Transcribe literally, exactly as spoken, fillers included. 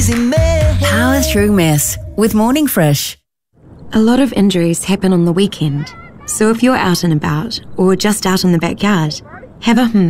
easy mess. Power through mess with Morning Fresh. A lot of injuries happen on the weekend, so if you're out and about or just out in the backyard, have a hmm